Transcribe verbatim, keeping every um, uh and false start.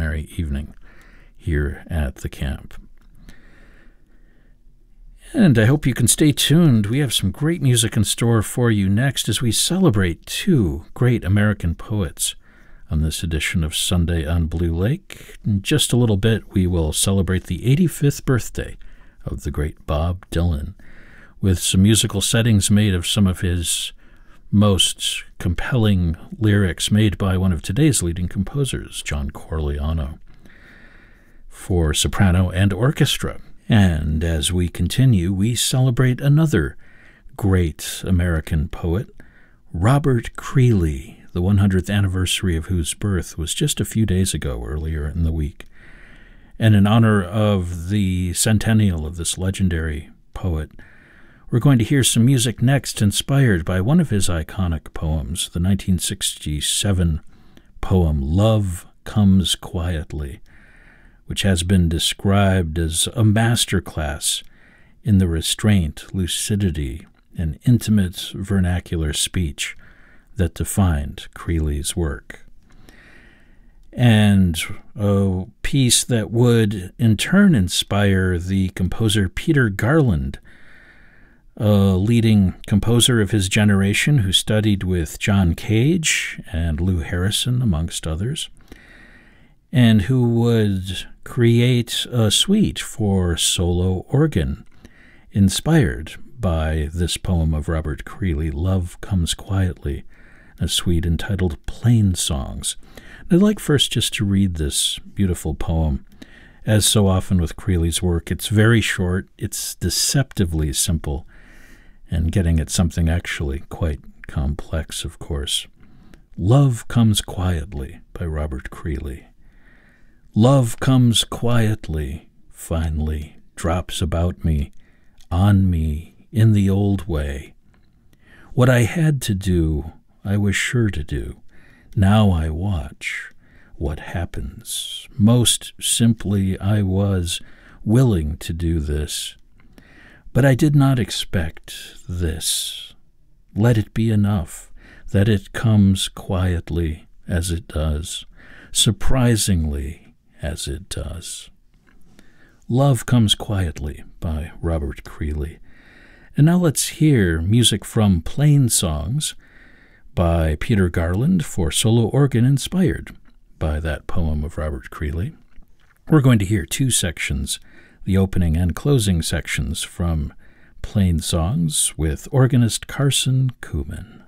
extraordinary evening here at the camp. And I hope you can stay tuned. We have some great music in store for you next as we celebrate two great American poets on this edition of Sunday on Blue Lake. In just a little bit, we will celebrate the eighty-fifth birthday of the great Bob Dylan, with some musical settings made of some of his most compelling lyrics made by one of today's leading composers, John Corigliano, for soprano and orchestra. And as we continue, we celebrate another great American poet, Robert Creeley, the one hundredth anniversary of whose birth was just a few days ago, earlier in the week. And in honor of the centennial of this legendary poet, we're going to hear some music next inspired by one of his iconic poems, the nineteen sixty-seven poem Love Comes Quietly, which has been described as a masterclass in the restraint, lucidity, and intimate vernacular speech that defined Creeley's work. And a piece that would in turn inspire the composer Peter Garland, a leading composer of his generation who studied with John Cage and Lou Harrison, amongst others, and who would create a suite for solo organ inspired by this poem of Robert Creeley, Love Comes Quietly, a suite entitled Plain Songs. I'd like first just to read this beautiful poem. As so often with Creeley's work, it's very short, it's deceptively simple, and getting at something actually quite complex, of course. Love Comes Quietly by Robert Creeley. Love comes quietly, finally, drops about me, on me, in the old way. What I had to do, I was sure to do. Now I watch what happens. Most simply, I was willing to do this. But I did not expect this. Let it be enough that it comes quietly as it does, surprisingly as it does. Love Comes Quietly by Robert Creeley. And now let's hear music from Plain Songs by Peter Garland for solo organ inspired by that poem of Robert Creeley. We're going to hear two sections, the opening and closing sections from Plain Songs with organist Carson Kuhlman.